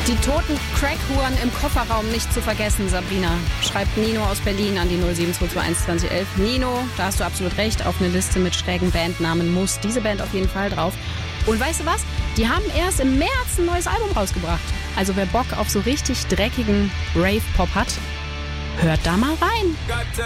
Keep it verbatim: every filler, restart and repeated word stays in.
Die toten Crackhuren im Kofferraum nicht zu vergessen, Sabrina, schreibt Nino aus Berlin an die null sieben zwei zwei eins zwanzig elf. Nino, da hast du absolut recht, auf eine Liste mit schrägen Bandnamen muss diese Band auf jeden Fall drauf. Und weißt du was? Die haben erst im März ein neues Album rausgebracht. Also wer Bock auf so richtig dreckigen Rave-Pop hat, hört da mal rein.